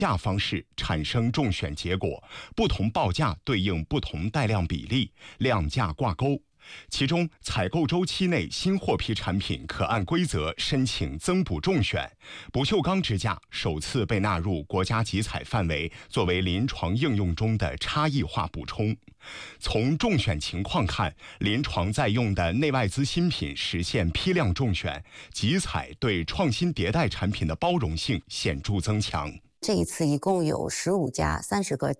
价方式产生中选结果，不同报价对应不同带量比例，量价挂钩。其中，采购周期内新获批产品可按规则申请增补中选，不锈钢支架首次被纳入国家集采范围，作为临床应用中的差异化补充。从中选情况看，临床在用的内外资新品实现批量中选，集采对创新迭代产品的包容性显著增强。 这一次一共有15家30个